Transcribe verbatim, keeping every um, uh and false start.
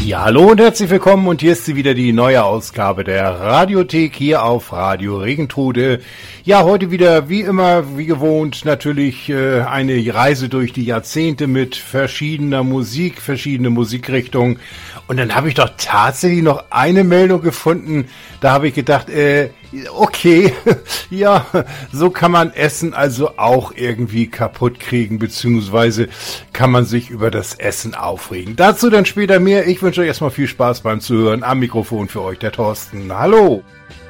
Ja, hallo und herzlich willkommen und hier ist sie wieder, die neue Ausgabe der Radiothek hier auf Radio Regentrude. Ja, heute wieder wie immer, wie gewohnt, natürlich äh, eine Reise durch die Jahrzehnte mit verschiedener Musik, verschiedene Musikrichtungen. Und dann habe ich doch tatsächlich noch eine Meldung gefunden, da habe ich gedacht, äh, okay, ja, so kann man Essen also auch irgendwie kaputt kriegen, beziehungsweise kann man sich über das Essen aufregen. Dazu dann später mehr. Ich wünsche euch erstmal viel Spaß beim Zuhören. Am Mikrofon für euch der Thorsten. Hallo!